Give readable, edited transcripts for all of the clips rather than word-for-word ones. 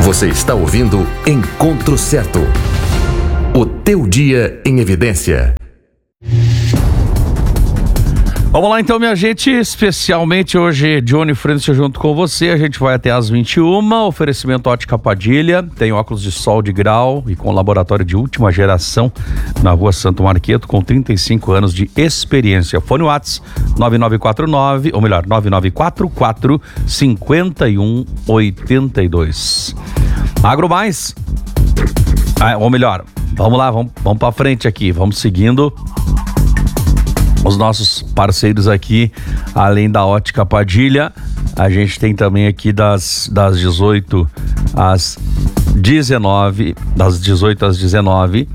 Você está ouvindo Encontro Certo. O teu dia em evidência. Vamos lá então, minha gente, especialmente hoje, Johnny França junto com você, a gente vai até às 21h, oferecimento Ótica Padilha, tem óculos de sol de grau e com laboratório de última geração na rua Santo Marqueto, com 35 anos de experiência. Fone WhatsApp 9944 5182. Agro Mais, ou melhor, vamos lá, vamos pra frente aqui, vamos seguindo os nossos parceiros aqui, além da Ótica Padilha, a gente tem também aqui das 18 às 19, das 18 às 19,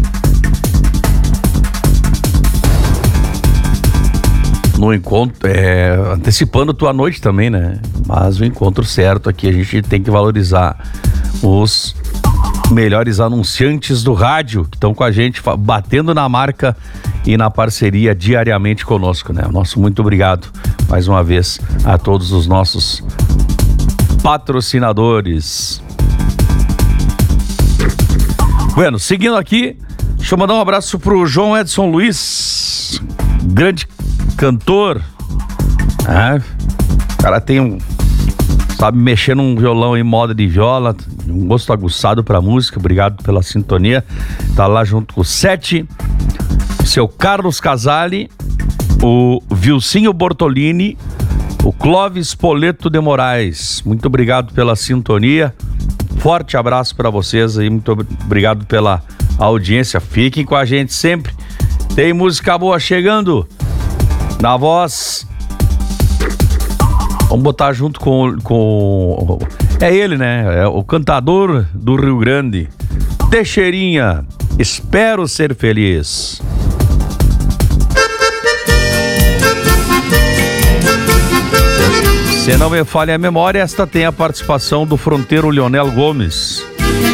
no encontro, antecipando tua noite também, né? Mas o encontro certo aqui, a gente tem que valorizar os melhores anunciantes do rádio que estão com a gente, batendo na marca e na parceria diariamente conosco, né? Nosso muito obrigado mais uma vez a todos os nossos patrocinadores. Bueno, seguindo aqui, deixa eu mandar um abraço pro João Edson Luiz, grande cantor, o cara tem sabe mexer num violão em moda de viola, um gosto aguçado pra música. Obrigado pela sintonia, tá lá junto com o Sete, seu Carlos Casale, o Vilcinho Bortolini, o Clóvis Poleto de Moraes. Muito obrigado pela sintonia, forte abraço para vocês aí, muito obrigado pela audiência, fiquem com a gente sempre, tem música boa chegando, na voz, vamos botar junto com é ele, né, é o cantador do Rio Grande, Teixeirinha, Espero Ser Feliz. Se não me falha a memória, esta tem a participação do fronteiro Leonel Gomes.